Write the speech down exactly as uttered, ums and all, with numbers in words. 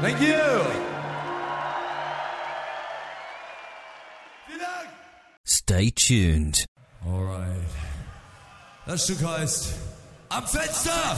Thank you. Stay tuned. Alright. Das Stück heißt Am Fenster!